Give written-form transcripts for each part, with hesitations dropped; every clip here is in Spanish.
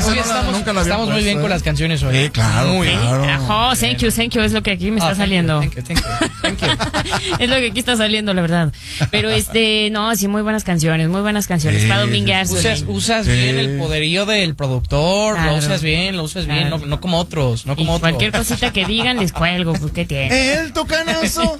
Hoy estamos muy bien con las canciones hoy. Claro, muy claro. Thank you, es lo que aquí me está saliendo. Thank you. Es lo que aquí está saliendo, la verdad. Pero no, sí, muy buenas canciones, para dominguear. Usas bien el poderío del productor, Claro. lo usas bien, no como otros, Cualquier cosita que digan les cuelgo, pues ¿qué tiene? El tocanazo.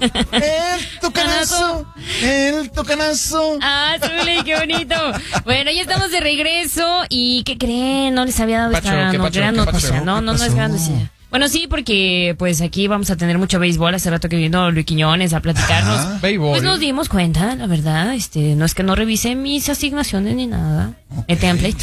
Ah, Zuli, qué bonito. Bueno, ya estamos de regreso y ¿qué creen? No les había dado esta gran noticia. No es gran noticia. Bueno, sí, porque pues aquí vamos a tener mucho béisbol. Hace rato que vino Luis Quiñones a platicarnos. Béisbol. Pues nos dimos cuenta, la verdad. No es que no revise mis asignaciones ni nada. El template.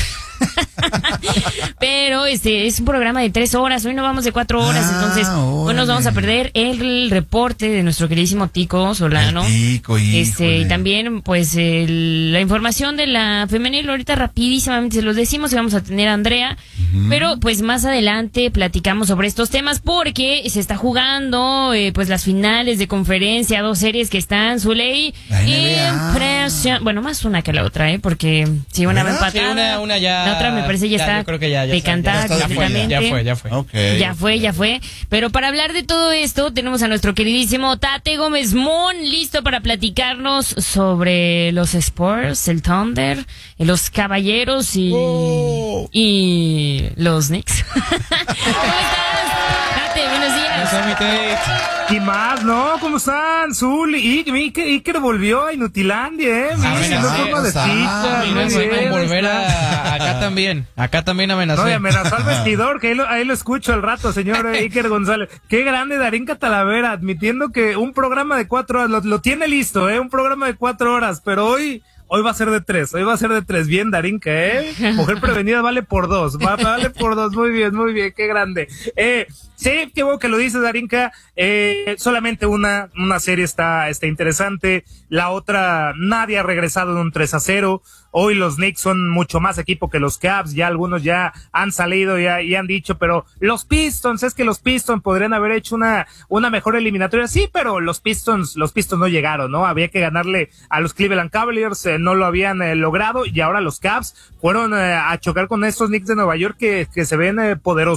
Pero es un programa de 3 horas. Hoy no vamos de 4 horas. Entonces, hoy nos vamos a perder el reporte de nuestro queridísimo Tico Solano. Tico, y también, pues, la información de la femenil. Ahorita rapidísimamente se los decimos y vamos a tener a Andrea. Pero, pues, más adelante platicamos sobre estos temas porque se está jugando, pues, las finales de conferencia, 2 series que están, Zuley. Impresión. Bueno, más una que la otra, porque si una va empatada. Una ya. La otra me parece ya está yo creo que ya decantada completamente. Ya fue. Okay. Ya fue. Pero para hablar de todo esto, tenemos a nuestro queridísimo Tate Gómez Mon, listo para platicarnos sobre los Spurs, el Thunder, los Caballeros y los Knicks. ¿Cómo estás? Tate, buenos días. ¿Qué más? ¿No? ¿Cómo están? Zul y Iker volvió a Inutilandia, Amenazó. No forma de pizza. Volver acá también amenazó. No, y amenazó al vestidor, que ahí lo escucho al rato, señor Iker González. Qué grande Darinka Talavera, admitiendo que un programa de 4 horas, lo tiene listo, un programa de 4 horas, pero hoy va a ser de 3, bien Darinka, Mujer prevenida vale por 2, vale por 2, muy bien, qué grande. Sí, qué bueno que lo dices, Darinka. Solamente una serie está interesante, la otra nadie ha regresado de un 3-0. Hoy los Knicks son mucho más equipo que los Cavs, ya algunos ya han salido y han dicho, pero los Pistons podrían haber hecho una mejor eliminatoria, sí, pero los Pistons no llegaron, ¿no? Había que ganarle a los Cleveland Cavaliers, no lo habían logrado, y ahora los Cavs fueron a chocar con estos Knicks de Nueva York que se ven poderosos.